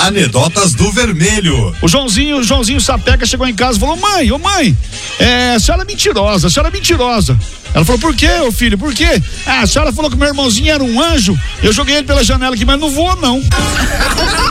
Anedotas do Vermelho. O Joãozinho Sapeca chegou em casa e falou: mãe, a senhora é mentirosa. Ela falou: por quê, ô filho, por quê? A senhora falou que meu irmãozinho era um anjo, eu joguei ele pela janela aqui, mas não voou não.